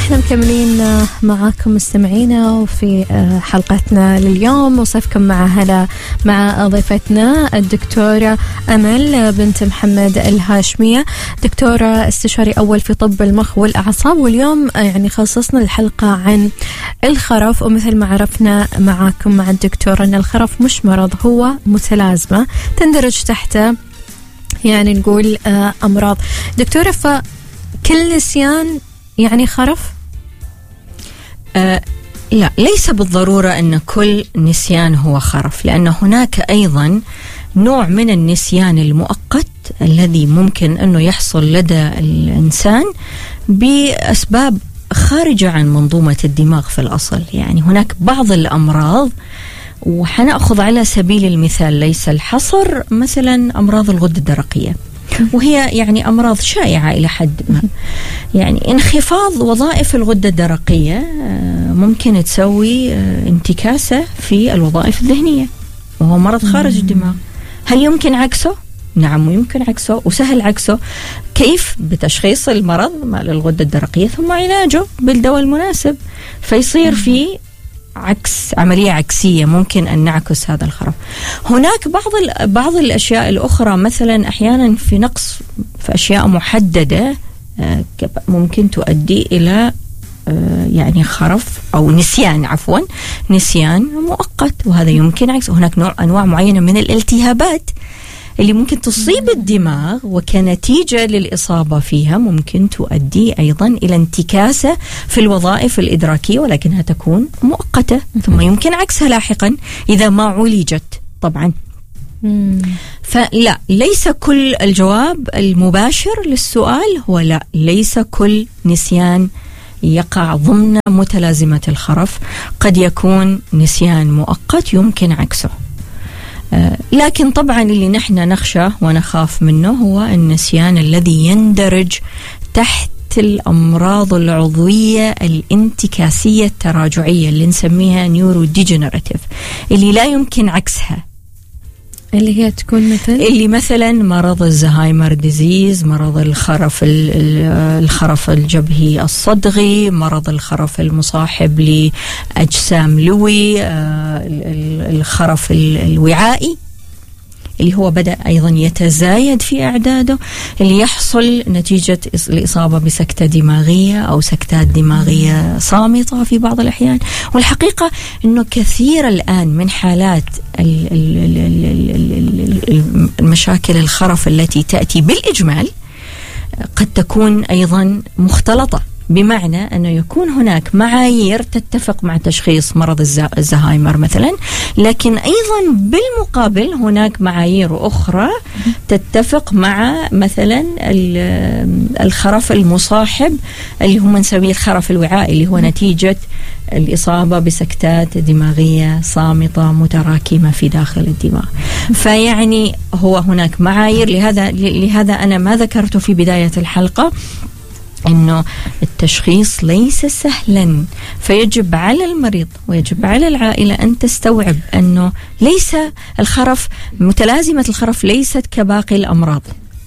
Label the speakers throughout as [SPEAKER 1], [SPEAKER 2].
[SPEAKER 1] احنا مكملين معاكم مستمعينا وفي حلقتنا لليوم، وصفكم مع ضيفتنا الدكتورة أمل بنت محمد الهاشمية، دكتورة استشاري أول في طب المخ والأعصاب. واليوم يعني خصصنا الحلقة عن الخرف، ومثل ما عرفنا معاكم مع الدكتورة أن الخرف مش مرض، هو متلازمة تندرج تحت يعني نقول أمراض. دكتورة، فكل نسيان يعني خرف؟
[SPEAKER 2] لا، ليس بالضرورة أن كل نسيان هو خرف، لأن هناك أيضا نوع من النسيان المؤقت الذي ممكن أنه يحصل لدى الإنسان بأسباب خارجة عن منظومة الدماغ في الأصل. يعني هناك بعض الأمراض، وحنأخذ على سبيل المثال ليس الحصر، مثلا أمراض الغدة الدرقية، وهي يعني أمراض شائعة إلى حد ما. يعني انخفاض وظائف الغدة الدرقية ممكن تسوي انتكاسة في الوظائف الذهنية، وهو مرض خارج الدماغ. هل يمكن عكسه؟ نعم، يمكن عكسه، وسهل عكسه. كيف؟ بتشخيص المرض مال الغدة الدرقية ثم علاجه بالدواء المناسب، فيصير في عملية عكسية ممكن أن نعكس هذا الخرف. هناك بعض الأشياء الأخرى، مثلا أحيانا في نقص في أشياء محددة ممكن تؤدي إلى يعني خرف أو نسيان مؤقت، وهذا يمكن عكس. هناك أنواع معينة من الالتهابات اللي ممكن تصيب الدماغ، وكنتيجة للإصابة فيها ممكن تؤدي أيضا إلى انتكاسة في الوظائف الإدراكية، ولكنها تكون مؤقتة، ثم يمكن عكسها لاحقا إذا ما عولجت طبعا. فلا، ليس كل الجواب المباشر للسؤال هو لا، ليس كل نسيان يقع ضمن متلازمة الخرف. قد يكون نسيان مؤقت يمكن عكسه، لكن طبعا اللي نحن نخشى ونخاف منه هو النسيان الذي يندرج تحت الأمراض العضوية الانتكاسية التراجعية اللي نسميها نيورو ديجنراتيف، اللي لا يمكن عكسها،
[SPEAKER 1] اللي هي تكون
[SPEAKER 2] اللي مثلا مرض الزهايمر ديزيز، مرض الخرف الجبهي الصدغي، مرض الخرف المصاحب لأجسام لوي، الخرف الوعائي اللي هو بدأ أيضا يتزايد في أعداده، اللي يحصل نتيجة الإصابة بسكتة دماغية أو سكتات دماغية صامتة في بعض الأحيان. والحقيقة أنه كثير الآن من حالات المشاكل الخرف التي تأتي بالإجمال قد تكون أيضا مختلطة، بمعنى أنه يكون هناك معايير تتفق مع تشخيص مرض الزهايمر مثلا، لكن أيضا بالمقابل هناك معايير أخرى تتفق مع مثلا الخرف المصاحب اللي هم نسميه الخرف الوعائي، اللي هو نتيجة الإصابة بسكتات دماغية صامتة متراكمة في داخل الدماغ. فيعني هو هناك معايير، لهذا أنا ما ذكرته في بداية الحلقة إنه التشخيص ليس سهلا، فيجب على المريض ويجب على العائلة أن تستوعب أنه ليس الخرف، متلازمة الخرف ليست كباقي الأمراض،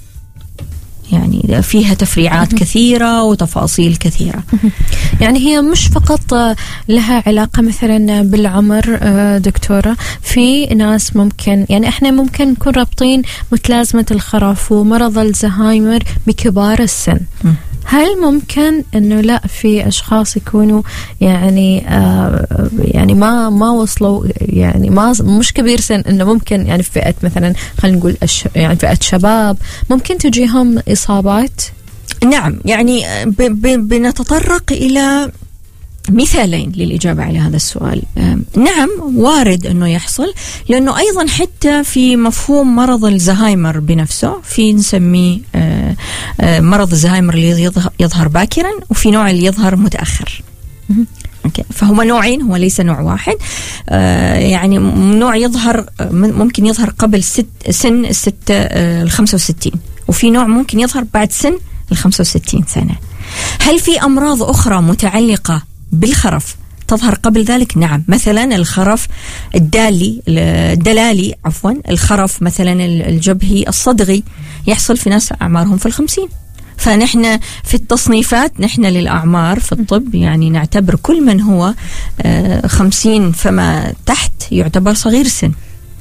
[SPEAKER 2] يعني فيها تفريعات كثيرة وتفاصيل كثيرة.
[SPEAKER 1] يعني هي مش فقط لها علاقة مثلا بالعمر دكتورة، في ناس ممكن يعني احنا ممكن نكون رابطين متلازمة الخرف ومرض الزهايمر بكبار السن. هل ممكن انه لا، في اشخاص يكونوا يعني يعني ما وصلوا، يعني ما مش كبير سن، انه ممكن يعني في فئة مثلا خلينا نقول يعني فئة شباب ممكن تجيهم اصابات؟
[SPEAKER 2] نعم، يعني بنتطرق الى مثالين للإجابة على هذا السؤال. نعم، وارد أنه يحصل، لأنه أيضا حتى في مفهوم مرض الزهايمر بنفسه في نسميه مرض الزهايمر اللي يظهر باكرا، وفي نوع اللي يظهر متأخر. فهما نوعين، هو ليس نوع واحد. يعني نوع يظهر ممكن يظهر قبل سن 65، وفي نوع ممكن يظهر بعد سن 65 سنة. هل في أمراض أخرى متعلقة بالخرف تظهر قبل ذلك؟ نعم، مثلا الخرف الدلالي، الخرف مثلا الجبهي الصدغي يحصل في ناس أعمارهم في 50، فنحن في التصنيفات نحن للأعمار في الطب يعني نعتبر كل من هو 50 فما تحت يعتبر صغير سن.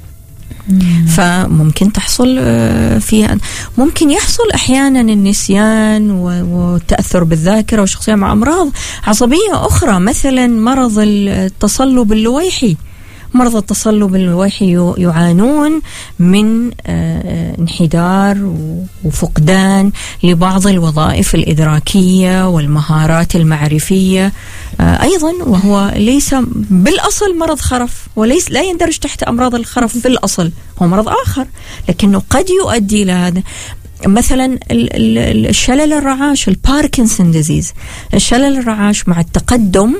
[SPEAKER 2] فممكن تحصل فيها، ممكن يحصل أحيانا النسيان والتأثر بالذاكرة وشخصية مع أمراض عصبية أخرى، مثلا مرض التصلب اللويحي. مرضى التصلب اللويحي يعانون من انحدار وفقدان لبعض الوظائف الإدراكية والمهارات المعرفية أيضا، وهو ليس بالأصل مرض خرف، وليس لا يندرج تحت أمراض الخرف في الأصل، هو مرض آخر لكنه قد يؤدي إلى هذا. مثلا الشلل الرعاش، الباركنسون ديزيز، الشلل الرعاش مع التقدم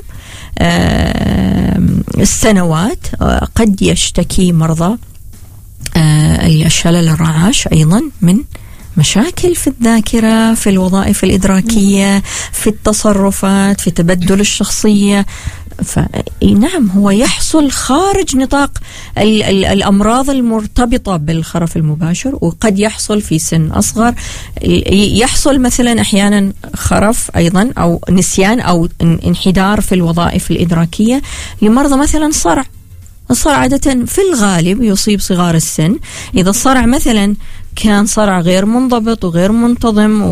[SPEAKER 2] السنوات قد يشتكي مرضى الشلل الرعاش أيضا من مشاكل في الذاكرة، في الوظائف الإدراكية، في التصرفات، في تبدل الشخصية. فنعم هو يحصل خارج نطاق الأمراض المرتبطة بالخرف المباشر، وقد يحصل في سن أصغر. يحصل مثلا أحيانا خرف أيضا أو نسيان أو انحدار في الوظائف الإدراكية لمرضى مثلا صرع. الصرع عادة في الغالب يصيب صغار السن. إذا الصرع مثلا كان صرع غير منضبط وغير منتظم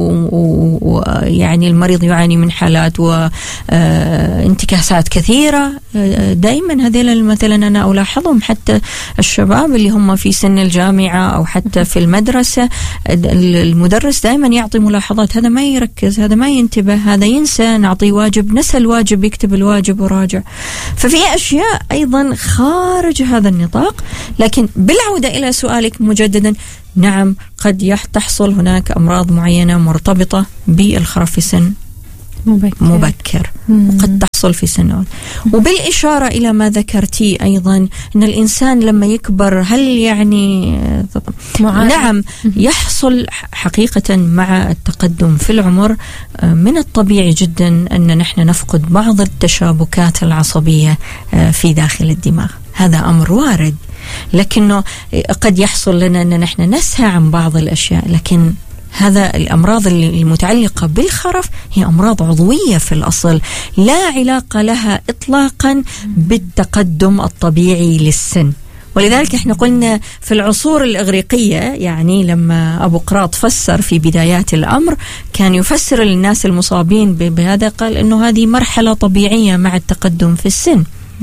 [SPEAKER 2] ويعني المريض يعاني من حالات وانتكاسات كثيرة، دائما هذيل مثلا أنا ألاحظهم حتى الشباب اللي هم في سن الجامعة أو حتى في المدرسة، المدرس دائما يعطي ملاحظات، هذا ما يركز، هذا ما ينتبه، هذا ينسى، نعطيه واجب نسى الواجب، يكتب الواجب وراجع. ففي أشياء أيضا خارج هذا النطاق. لكن بالعودة إلى سؤالك مجددا، نعم قد تحصل هناك أمراض معينة مرتبطة بالخرف في سن مبكر وقد تحصل في سنوات. وبالإشارة إلى ما ذكرتي أيضا أن الإنسان لما يكبر هل يعني نعم يحصل حقيقة مع التقدم في العمر من الطبيعي جدا أن نحن نفقد بعض التشابكات العصبية في داخل الدماغ. هذا أمر وارد، لكنه قد يحصل لنا أن نحن نسهى عن بعض الأشياء. لكن هذا الأمراض المتعلقة بالخرف هي أمراض عضوية في الأصل، لا علاقة لها إطلاقا بالتقدم الطبيعي للسن. ولذلك احنا قلنا في العصور الإغريقية، يعني لما أبو قراط فسر في بدايات الأمر كان يفسر للناس المصابين بهذا، قال إنه هذه مرحلة طبيعية مع التقدم في السن.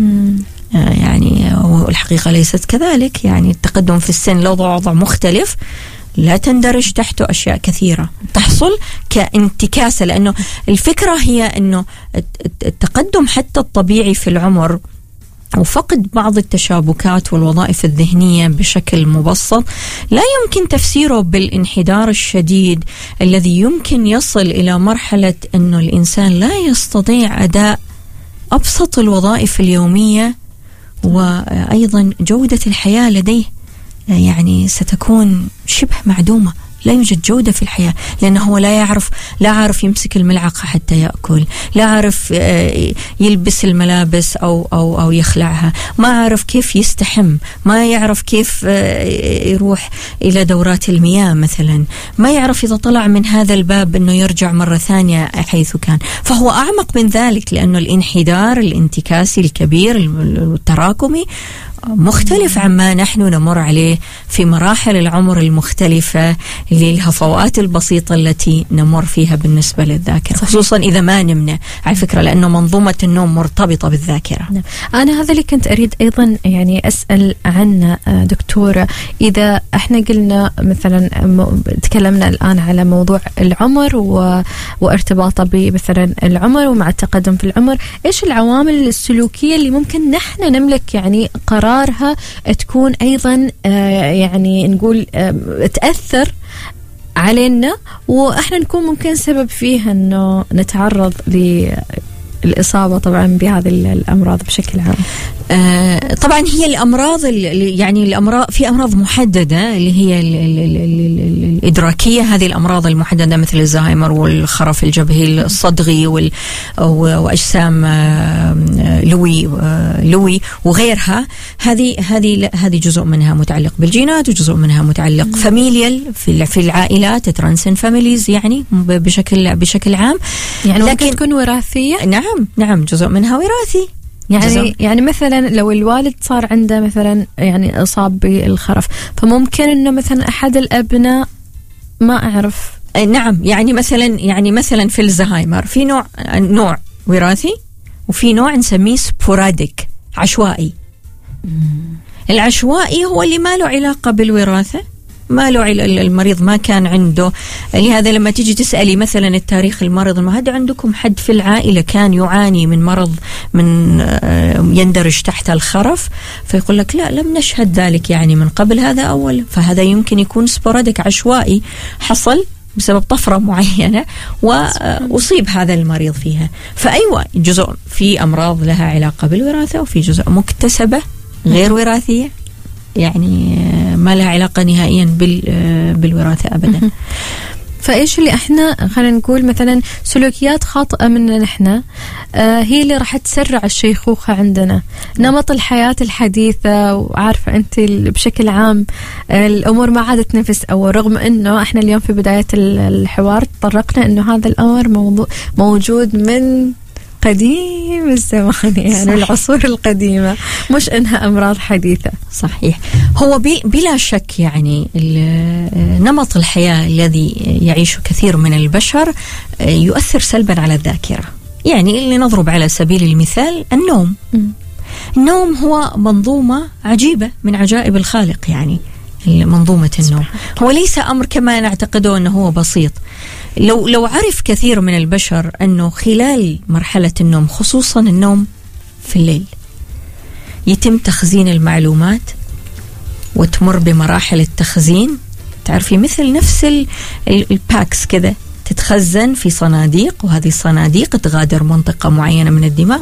[SPEAKER 2] يعني والحقيقة ليست كذلك. يعني التقدم في السن له وضع مختلف، لا تندرج تحته أشياء كثيرة تحصل كانتكاسة. لأنه الفكرة هي أنه التقدم حتى الطبيعي في العمر وفقد بعض التشابكات والوظائف الذهنية بشكل مبسط لا يمكن تفسيره بالانحدار الشديد الذي يمكن يصل إلى مرحلة أنه الإنسان لا يستطيع أداء أبسط الوظائف اليومية، وأيضا جودة الحياة لديه يعني ستكون شبه معدومة. لا يوجد جودة في الحياة، لأنه هو لا عارف يمسك الملعقة حتى يأكل، لا عارف يلبس الملابس أو يخلعها، ما عارف كيف يستحم، ما يعرف كيف يروح إلى دورات المياه مثلا، ما يعرف إذا طلع من هذا الباب أنه يرجع مرة ثانية حيث كان. فهو أعمق من ذلك، لأنه الانحدار الانتكاسي الكبير التراكمي مختلف عما نحن نمر عليه في مراحل العمر المختلفة للهفوات البسيطة التي نمر فيها بالنسبة للذاكرة. صحيح. خصوصا إذا ما نمنا على فكرة، لأنه منظومة النوم مرتبطة بالذاكرة.
[SPEAKER 1] أنا هذا اللي كنت أريد أيضا يعني أسأل عنه دكتورة. إذا احنا قلنا مثلا تكلمنا الآن على موضوع العمر وارتباطه بمثلا العمر ومع التقدم في العمر، إيش العوامل السلوكية اللي ممكن نحن نملك يعني قرارها تكون أيضا يعني نقول تأثر علينا وإحنا نكون ممكن سبب فيها أنه نتعرض للإصابة طبعا بهذه الأمراض بشكل عام؟
[SPEAKER 2] طبعا هي الأمراض يعني الأمراض في أمراض محددة اللي هي الإدراكية، هذه الأمراض المحددة مثل الزهايمر والخرف الجبهي الصدغي وأجسام لوي وغيرها. هذه جزء منها متعلق بالجينات وجزء منها متعلق فاميليال في العائلات ترانسن فاميليز يعني بشكل عام،
[SPEAKER 1] يعني ممكن تكون وراثية.
[SPEAKER 2] نعم جزء منها وراثي.
[SPEAKER 1] يعني مثلا لو الوالد صار عنده مثلا يعني إصاب بالخرف، فممكن إنه مثلا أحد الأبناء ما أعرف.
[SPEAKER 2] نعم يعني مثلا في الزهايمر في نوع وراثي وفي نوع نسميه سبوراديك عشوائي. العشوائي هو اللي ما له علاقة بالوراثة، ما له المريض ما كان عنده. لهذا لما تيجي تسألي مثلا التاريخ المرض، ما هل عندكم حد في العائلة كان يعاني من مرض من يندرج تحت الخرف؟ فيقول لك لا، لم نشهد ذلك يعني من قبل، هذا أول. فهذا يمكن يكون سبوراديك عشوائي حصل بسبب طفرة معينة وأصيب هذا المريض فيها. فأيوة جزء في أمراض لها علاقة بالوراثة وفي جزء مكتسبة غير وراثية، يعني ما لها علاقة نهائيا بالوراثة أبدا.
[SPEAKER 1] فإيش اللي إحنا خلينا نقول مثلا سلوكيات خاطئة مننا نحن هي اللي راح تسرع الشيخوخة عندنا. نمط الحياة الحديثة، وعارفة أنت بشكل عام الأمور ما عادت نفس أول، رغم أنه إحنا اليوم في بداية الحوار تطرقنا أنه هذا الأمر موجود من قديم الزمان، يعني العصور القديمة، مش إنها أمراض حديثة.
[SPEAKER 2] صحيح. هو بلا شك يعني نمط الحياة الذي يعيشه كثير من البشر يؤثر سلبا على الذاكرة. يعني اللي نضرب على سبيل المثال النوم هو منظومة عجيبة من عجائب الخالق، يعني منظومة النوم هو ليس أمر كما نعتقده أنه هو بسيط. لو عرف كثير من البشر أنه خلال مرحلة النوم، خصوصا النوم في الليل، يتم تخزين المعلومات وتمر بمراحل التخزين، تعرفي مثل نفس الباكس كذا تتخزن في صناديق، وهذه الصناديق تغادر منطقة معينة من الدماغ